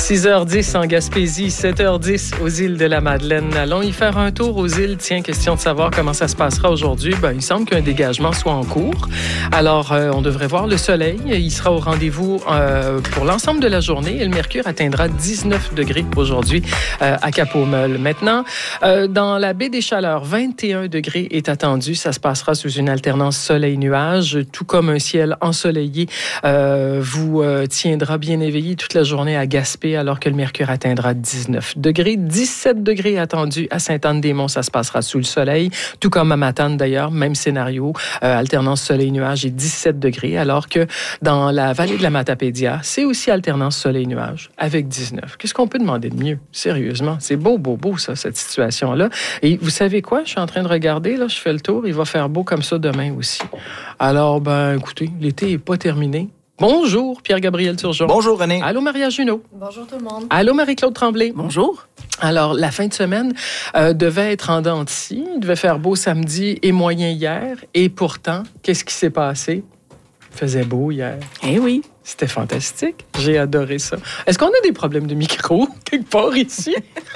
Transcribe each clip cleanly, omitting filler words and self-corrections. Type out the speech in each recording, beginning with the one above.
6h10 en Gaspésie, 7h10 aux îles de la Madeleine. Allons y faire un tour aux îles. Tiens, question de savoir comment ça se passera aujourd'hui. Il semble qu'un dégagement soit en cours. Alors, on devrait voir le soleil. Il sera au rendez-vous pour l'ensemble de la journée et le mercure atteindra 19 degrés aujourd'hui à Cap-aux-Meules. Maintenant, dans la baie des Chaleurs, 21 degrés est attendu. Ça se passera sous une alternance soleil-nuage, tout comme un ciel ensoleillé vous tiendra bien éveillé toute la journée à Gaspé, alors que le mercure atteindra 19 degrés. 17 degrés attendus à Sainte-Anne-des-Monts, ça se passera sous le soleil, tout comme à Matane d'ailleurs, même scénario, alternance soleil-nuage et 17 degrés, alors que dans la vallée de la Matapédia, c'est aussi alternance soleil-nuage avec 19. Qu'est-ce qu'on peut demander de mieux? Sérieusement, c'est beau, ça, cette situation-là. Et vous savez quoi? Je suis en train de regarder, là, je fais le tour, il va faire beau comme ça demain aussi. Alors, écoutez, l'été n'est pas terminé. Bonjour, Pierre-Gabriel Turgeon. Bonjour, René. Allô, Maria Junot. Bonjour tout le monde. Allô, Marie-Claude Tremblay. Bonjour. Alors, la fin de semaine devait être en dents de scie. Il devait faire beau samedi et moyen hier. Et pourtant, qu'est-ce qui s'est passé? Il faisait beau hier. Eh oui. C'était fantastique. J'ai adoré ça. Est-ce qu'on a des problèmes de micro quelque part ici?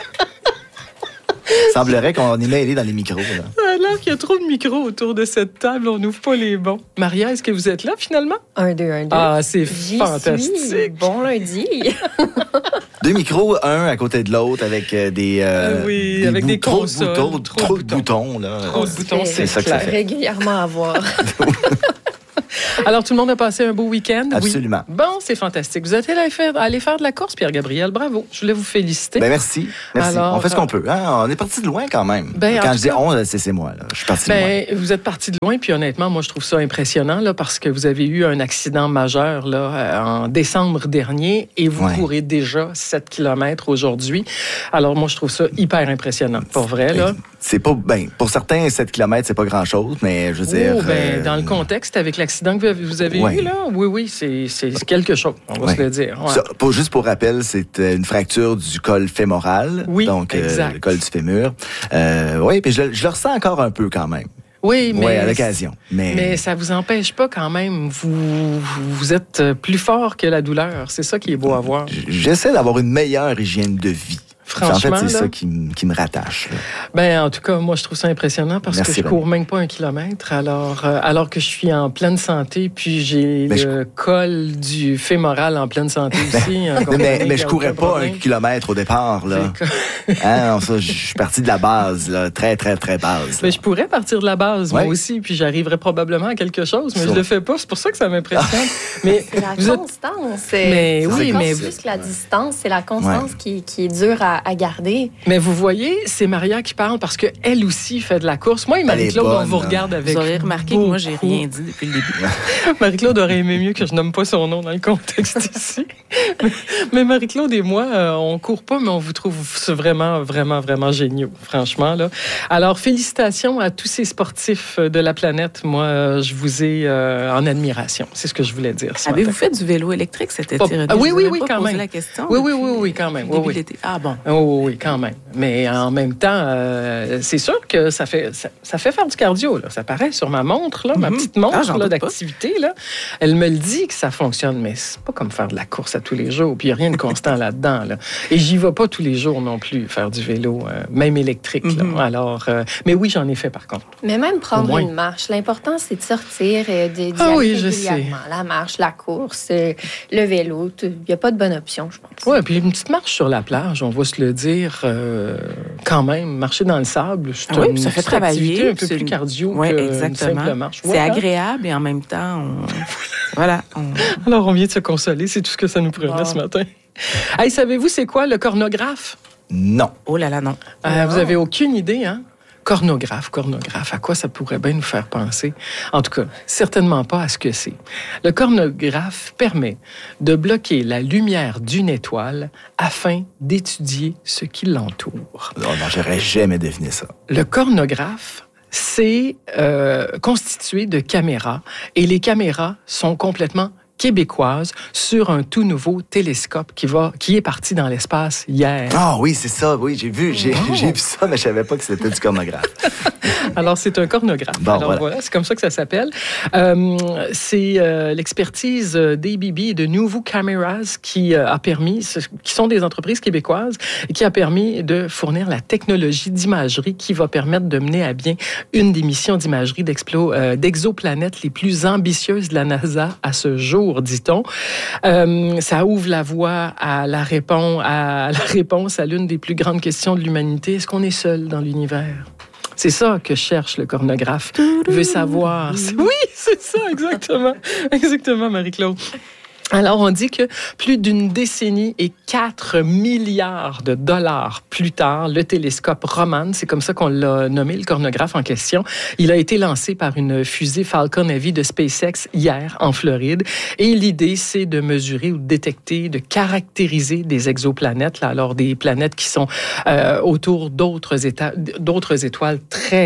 Il semblerait qu'on est mêlés dans les micros. Là. Ça a l'air qu'il y a trop de micros autour de cette table. On n'ouvre pas les bons. Maria, est-ce que vous êtes là, finalement? 1, 2, 1, 2. Ah, c'est fantastique. Suis. Bon lundi. 2 micros, un à côté de l'autre, avec des avec des consoles. Trop de boutons. Là. Trop de boutons, c'est ça que ça fait. Régulièrement à voir. Alors, tout le monde a passé un beau week-end? Absolument. Oui. Bon, c'est fantastique. Vous êtes allé faire de la course, Pierre-Gabriel. Bravo. Je voulais vous féliciter. Merci. Alors, on fait ce qu'on peut. Hein? On est parti de loin quand même. Quand je dis on, c'est moi. Là. Je suis parti de loin. Vous êtes parti de loin, puis honnêtement, moi, je trouve ça impressionnant là, parce que vous avez eu un accident majeur là, en décembre dernier et vous courez déjà 7 km aujourd'hui. Alors, moi, je trouve ça hyper impressionnant. Pour vrai, là. C'est pas... pour certains, 7 km, c'est pas grand-chose, mais je veux dire... dans le contexte, avec l'accident que vous avez eu, là, oui, c'est quelque chose, on va se le dire. Ouais. Ça, juste pour rappel, c'est une fracture du col fémoral, donc le col du fémur. Oui, puis je le ressens encore un peu quand même. Oui, mais à l'occasion. Mais ça vous empêche pas quand même. Vous êtes plus fort que la douleur. C'est ça qui est beau à voir. J'essaie d'avoir une meilleure hygiène de vie. Franchement, en fait, c'est là, ça qui me rattache. Là. En tout cas, moi, je trouve ça impressionnant parce que je cours même pas 1 kilomètre. Alors que je suis en pleine santé, puis j'ai le col du fémoral en pleine santé aussi. mais je courais pas 1 kilomètre au départ. Là. Je suis parti de la base, là, très, très, très base. Mais je pourrais partir de la base, moi aussi, puis j'arriverais probablement à quelque chose, mais je le fais pas. C'est pour ça que ça m'impressionne. Mais c'est la constance. Mais oui, mais plus que la distance, c'est la constance qui est dure à garder. Mais vous voyez, c'est Maria qui parle parce qu'elle aussi fait de la course. Moi et Marie-Claude, on vous regarde avec... Vous aurez remarqué que moi, j'ai rien dit depuis le début. Marie-Claude aurait aimé mieux que je nomme pas son nom dans le contexte ici. Mais Marie-Claude et moi, on court pas, mais on vous trouve vraiment, vraiment, vraiment géniaux, franchement. Là. Alors, félicitations à tous ces sportifs de la planète. Moi, je vous ai en admiration. C'est ce que je voulais dire. Avez-vous fait du vélo électrique cet été? Oui, quand même. La question, oui, quand même. Oui. Ah bon. Oui, quand même. Mais en même temps, c'est sûr que ça fait faire du cardio. Là. Ça paraît sur ma montre, là, ma petite montre d'activité. Là. Elle me le dit que ça fonctionne, mais c'est pas comme faire de la course à tous les jours. Puis il n'y a rien de constant là-dedans. Là. Et j'y vais pas tous les jours non plus, faire du vélo, même électrique. Là. Alors, mais oui, j'en ai fait par contre. Mais même prendre une marche, l'important, c'est de sortir, d'y aller régulièrement. La marche, la course, le vélo, il n'y a pas de bonne option, je pense. Oui, puis une petite marche sur la plage, on va se le dire, quand même, marcher dans le sable, c'est ça fait travailler un peu plus cardio qu'une simple marche. C'est agréable et en même temps, Alors, on vient de se consoler, c'est tout ce que ça nous prenait ce matin. Hey, savez-vous c'est quoi le cornographe? Non. Oh là là, non. Vous avez aucune idée, hein? Cornographe, à quoi ça pourrait bien nous faire penser? En tout cas, certainement pas à ce que c'est. Le cornographe permet de bloquer la lumière d'une étoile afin d'étudier ce qui l'entoure. Non, j'aurais jamais deviné ça. Le cornographe, c'est constitué de caméras et les caméras sont complètement québécoise sur un tout nouveau télescope qui est parti dans l'espace hier. Ah oui, c'est ça. Oui, j'ai vu ça, mais je savais pas que c'était du cornographe. Alors, c'est un cornographe. Bon, alors, voilà, c'est comme ça que ça s'appelle. C'est l'expertise d'ABB et de Nouveau Cameras qui sont des entreprises québécoises et qui a permis de fournir la technologie d'imagerie qui va permettre de mener à bien une des missions d'imagerie d'exoplanètes les plus ambitieuses de la NASA à ce jour, dit-on. Ça ouvre la voie à la réponse à l'une des plus grandes questions de l'humanité. Est-ce qu'on est seul dans l'univers? C'est ça que cherche le cornographe. Il veut savoir. Oui, c'est ça, exactement. Exactement, Marie-Claude. Alors, on dit que plus d'une décennie et 4 milliards de dollars plus tard, le télescope Raman, c'est comme ça qu'on l'a nommé, le cornographe en question, il a été lancé par une fusée Falcon Heavy de SpaceX hier en Floride. Et l'idée, c'est de mesurer ou de détecter, de caractériser des exoplanètes, là, alors des planètes qui sont autour d'autres étoiles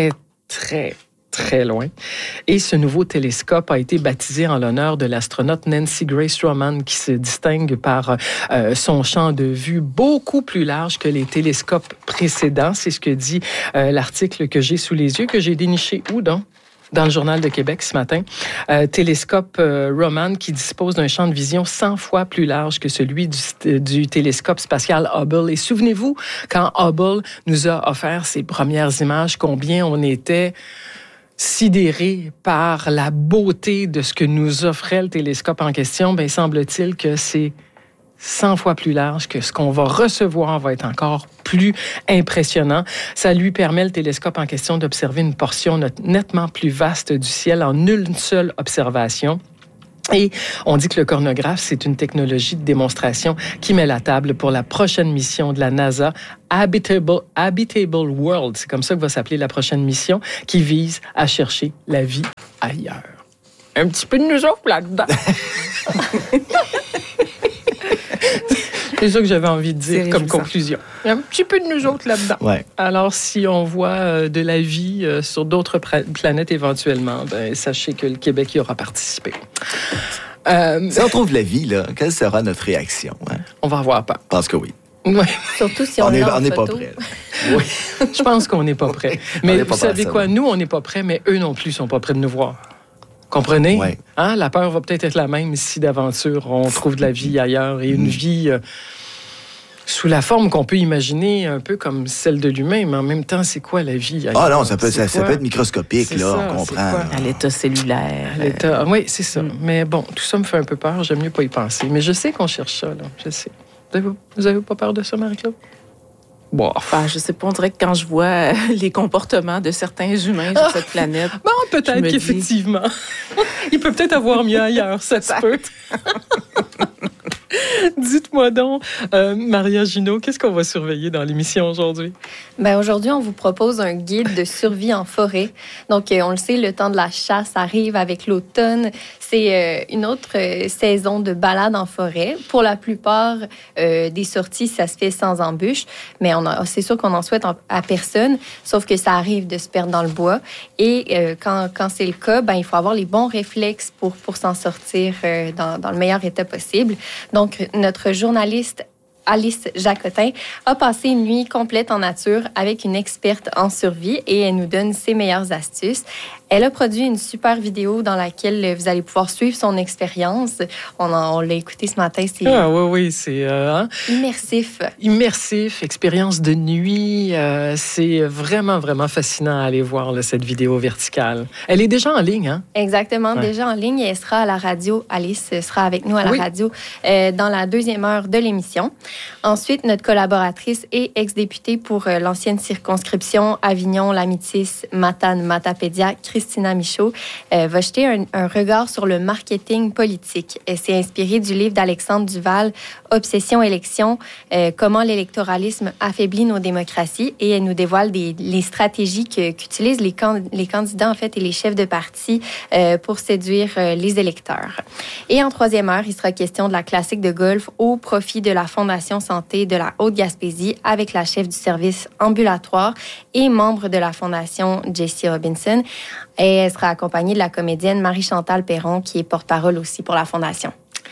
très loin. Et ce nouveau télescope a été baptisé en l'honneur de l'astronaute Nancy Grace Roman, qui se distingue par son champ de vue beaucoup plus large que les télescopes précédents. C'est ce que dit l'article que j'ai sous les yeux, que j'ai déniché où donc? Dans le Journal de Québec ce matin. Télescope Raman qui dispose d'un champ de vision 100 fois plus large que celui du télescope spatial Hubble. Et souvenez-vous, quand Hubble nous a offert ses premières images, combien on était sidéré par la beauté de ce que nous offrait le télescope en question. Bien, semble-t-il que c'est 100 fois plus large, que ce qu'on va recevoir va être encore plus impressionnant. Ça lui permet, le télescope en question, d'observer une portion nettement plus vaste du ciel en une seule observation. Et on dit que le cornographe, c'est une technologie de démonstration qui met la table pour la prochaine mission de la NASA, Habitable World. C'est comme ça que va s'appeler la prochaine mission, qui vise à chercher la vie ailleurs. Un petit peu de nous autres là-dedans. C'est ça que j'avais envie de dire comme conclusion. Il y a un petit peu de nous autres là-dedans. Ouais. Alors, si on voit de la vie sur d'autres planètes éventuellement, ben, sachez que le Québec y aura participé. Si on trouve la vie, là, quelle sera notre réaction? Hein? On va avoir peur. Je pense que oui. Ouais. Surtout si on n'est pas prêts. Oui. Je pense qu'on n'est pas prêts. Mais vous savez quoi? Nous, on n'est pas prêts, mais eux non plus sont pas prêts de nous voir. Comprenez? Ouais. Hein? La peur va peut-être être la même si d'aventure on trouve de la vie ailleurs et une vie sous la forme qu'on peut imaginer un peu comme celle de l'humain, mais en même temps, c'est quoi la vie ailleurs? Ah non, ça peut être microscopique, c'est là, ça, on comprend. À l'état cellulaire. Oui, c'est ça. Mais bon, tout ça me fait un peu peur, j'aime mieux pas y penser. Mais je sais qu'on cherche ça, là, je sais. Vous avez pas peur de ça, Marie-Claude? Bon. Enfin, je sais pas, on dirait que quand je vois les comportements de certains humains sur cette planète... Bon, peut-être qu'effectivement. Il peut peut-être avoir mieux ailleurs, ça se peut. Dites-moi donc, Maria Gino, qu'est-ce qu'on va surveiller dans l'émission aujourd'hui? Bien, aujourd'hui, on vous propose un guide de survie en forêt. Donc, on le sait, le temps de la chasse arrive avec l'automne. C'est une autre saison de balade en forêt. Pour la plupart des sorties, ça se fait sans embûches, mais c'est sûr qu'on en souhaite à personne, sauf que ça arrive de se perdre dans le bois. Et quand c'est le cas, ben, il faut avoir les bons réflexes pour s'en sortir dans le meilleur état possible. Donc, notre journaliste Alice Jacotin a passé une nuit complète en nature avec une experte en survie et elle nous donne ses meilleures astuces. Elle a produit une super vidéo dans laquelle vous allez pouvoir suivre son expérience. On l'a écouté ce matin. Oui, c'est... immersif. Immersif, expérience de nuit. C'est vraiment, vraiment fascinant à aller voir là, cette vidéo verticale. Elle est déjà en ligne, hein? Exactement, déjà en ligne. Et elle sera à la radio. Alice sera avec nous à la radio dans la deuxième heure de l'émission. Ensuite, notre collaboratrice et ex-députée pour l'ancienne circonscription Avignon-Lamitis-Matane-Matapédia, Christina Michaud, va jeter un regard sur le marketing politique. Elle s'est inspirée du livre d'Alexandre Duval, Obsession élection, comment l'électoralisme affaiblit nos démocraties, et elle nous dévoile les stratégies qu'utilisent les candidats en fait et les chefs de parti pour séduire les électeurs. Et en troisième heure, il sera question de la classique de golf au profit de la Fondation Santé de la Haute-Gaspésie avec la chef du service ambulatoire et membre de la Fondation Jessie Robinson. Et elle sera accompagnée de la comédienne Marie-Chantal Perron, qui est porte-parole aussi pour la Fondation.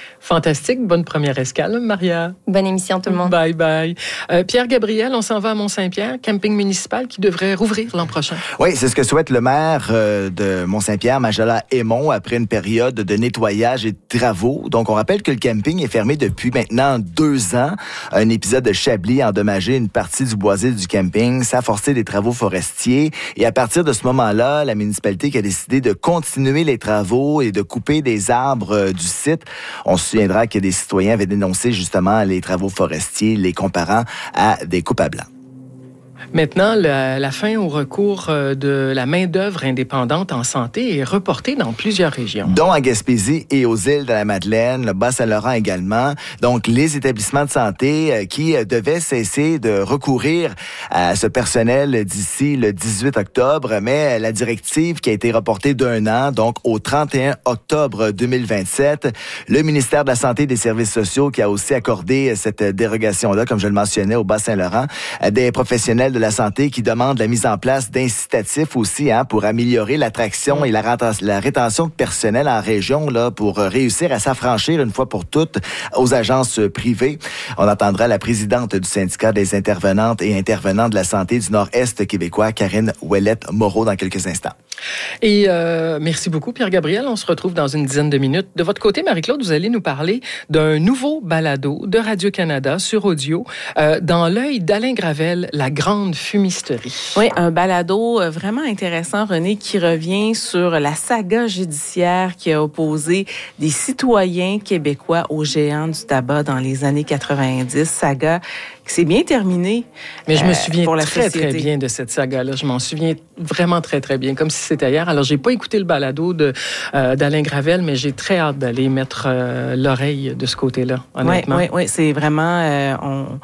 Fantastique. Bonne première escale, Maria. Bonne émission, tout le monde. Bye, bye. Pierre-Gabriel, on s'en va à Mont-Saint-Pierre, camping municipal qui devrait rouvrir l'an prochain. Oui, c'est ce que souhaite le maire de Mont-Saint-Pierre, Majala Aymon, après une période de nettoyage et de travaux. Donc, on rappelle que le camping est fermé depuis maintenant 2 ans. Un épisode de Chablis a endommagé une partie du boisé du camping. Ça a forcé des travaux forestiers. Et à partir de ce moment-là, la municipalité qui a décidé de continuer les travaux et de couper des arbres du site. On se souviendra que des citoyens avaient dénoncé justement les travaux forestiers, les comparant à des coupes à blanc. Maintenant, la fin au recours de la main-d'œuvre indépendante en santé est reportée dans plusieurs régions. Dont à Gaspésie et aux îles de la Madeleine, le Bas-Saint-Laurent également. Donc, les établissements de santé qui devaient cesser de recourir à ce personnel d'ici le 18 octobre, mais la directive qui a été reportée d'1 an, donc au 31 octobre 2027. Le ministère de la Santé et des Services sociaux qui a aussi accordé cette dérogation-là, comme je le mentionnais, au Bas-Saint-Laurent, des professionnels de la santé qui demandent la mise en place d'incitatifs aussi pour améliorer l'attraction et la rétention de personnel en région là, pour réussir à s'affranchir une fois pour toutes aux agences privées. On entendra la présidente du syndicat des intervenantes et intervenants de la santé du Nord-Est québécois, Karine Ouellette-Moreau, dans quelques instants. Et merci beaucoup, Pierre-Gabriel. On se retrouve dans une dizaine de minutes. De votre côté, Marie-Claude, vous allez nous parler d'un nouveau balado de Radio-Canada sur audio, Dans l'œil d'Alain Gravel, la grande fumisterie. Oui, un balado vraiment intéressant, René, qui revient sur la saga judiciaire qui a opposé des citoyens québécois aux géants du tabac dans les années 90. Saga qui s'est bien terminée. Mais je me souviens pour la très société. bien de cette saga-là. Je m'en souviens vraiment très, très bien, comme si c'était hier. Alors, j'ai pas écouté le balado d'Alain Gravel, mais j'ai très hâte d'aller mettre l'oreille de ce côté-là, honnêtement. Oui, c'est vraiment...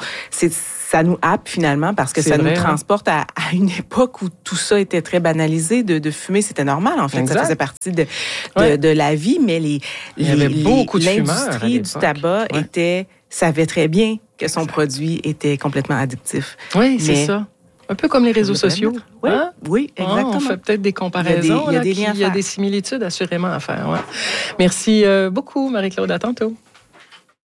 ça nous happe finalement parce que ça nous transporte à une époque où tout ça était très banalisé. De fumer, c'était normal, en fait. Exact. Ça faisait partie de la vie, mais l'industrie du tabac savait très bien que son produit était complètement addictif. Oui, c'est ça. Un peu comme les réseaux sociaux. Oui, oui, exactement. On fait peut-être des comparaisons. Il y a des similitudes assurément à faire. Ouais. Merci beaucoup, Marie-Claude. À tantôt.